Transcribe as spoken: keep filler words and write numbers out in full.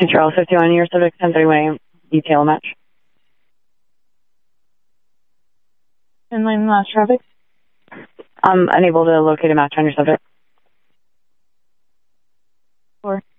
Control fifty-one, your subject ten thirty-one, detail match. In lane last traffic. I'm unable to locate a match on your subject. Four.